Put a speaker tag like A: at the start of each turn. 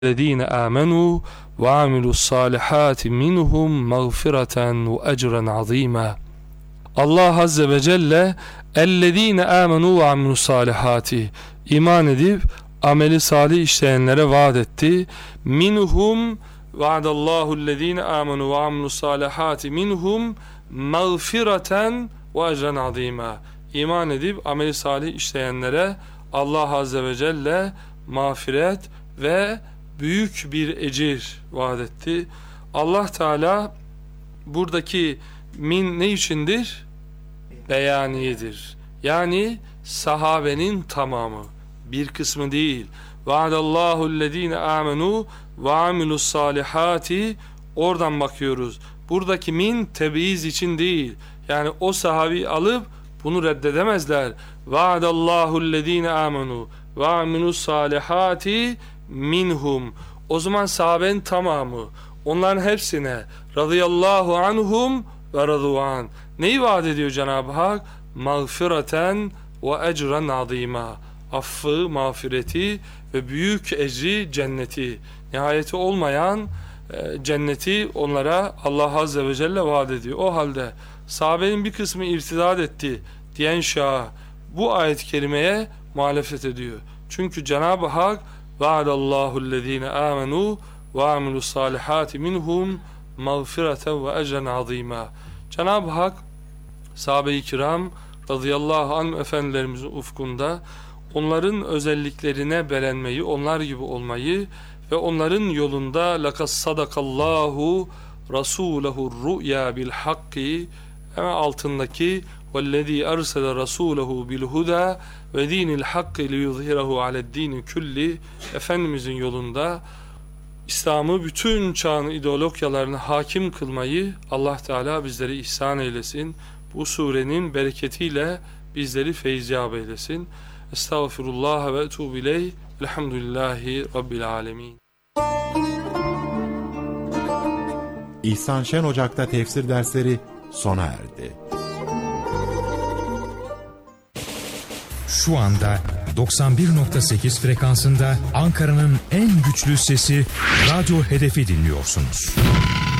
A: الذين آمنوا وعملوا الصالحات منهم مغفرة وأجرا عظيما. Allah Azze ve Celle اَلَّذ۪ينَ آمَنُوا وَعَمِلُوا الصَّالِحَاتِ iman edip ameli salih işleyenlere vaat etti. Minhum vaadallahu ellezine amenu ve amilus salihati minhum mağfireten ve ecren azima. İman edip ameli salih işleyenlere Allah Azze ve Celle mağfiret ve büyük bir ecir vaat etti. Allah Teala buradaki min ne içindir? Beyaniyedir. Yani sahabenin tamamı, bir kısmı değil. Vaadallahu ellezine amenu ve amilus salihati, oradan bakıyoruz. Buradaki min tebiiz için değil. Yani o sahabi alıp bunu reddedemezler. Vaadallahu ellezine amenu ve amilus salihati minhum. O zaman sahabenin tamamı, onların hepsine radıyallahu anhum ve raduan. Neyi vaat ediyor Cenab-ı Hak? Mağfireten ve ecren azima. Affı, mağfireti ve büyük ecri, cenneti, nihayeti olmayan cenneti onlara Allah Azze ve Celle vaat ediyor. O halde sahabenin bir kısmı irtidat etti diyen şah bu ayet-i kerimeye muhalefet ediyor. Çünkü Cenab-ı Hak vaadallahu'llezine amenu ve amilus salihati minhum mağfireten ve ecren azima. Cenab-ı Hak sahabe-i kiram radıyallahu anh efendilerimizin ufkunda onların özelliklerine beğenmeyi, onlar gibi olmayı ve onların yolunda lakas sadakallahu rasulehu ru'ya bil hakki, hemen altındaki vellezî ersele rasulehu bil huda ve dinil hakki liyuzhirahu ale'd-dini külli, Efendimizin yolunda İslam'ı bütün çağın ideologyalarına hakim kılmayı Allah Teala bizleri ihsan eylesin. Bu surenin bereketiyle bizleri feyziyab eylesin. Estağfirullah ve etûbü ileyh. Elhamdülillahi Rabbil alemin.
B: İhsan Şen Ocak'ta tefsir dersleri sona erdi.
C: Şu anda 91.8 frekansında Ankara'nın en güçlü sesi Radyo Hedef'i dinliyorsunuz.